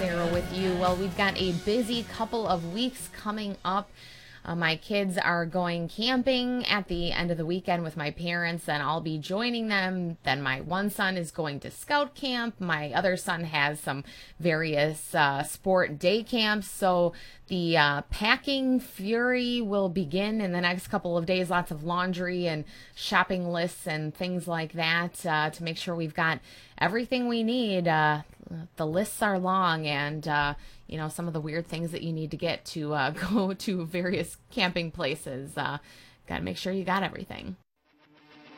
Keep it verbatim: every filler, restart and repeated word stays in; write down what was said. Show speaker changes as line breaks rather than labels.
Sarah with you. Well, we've got a busy couple of weeks coming up. Uh, my kids are going camping at the end of the weekend with my parents, and I'll be joining them. Then my one son is going to scout camp. My other son has some various uh, sport day camps. So the uh, packing fury will begin in the next couple of days. Lots of laundry and shopping lists and things like that uh, to make sure we've got everything we need. Uh, the lists are long, and uh, you know, some of the weird things that you need to get to uh, go to various camping places. Uh, got to make sure you got everything.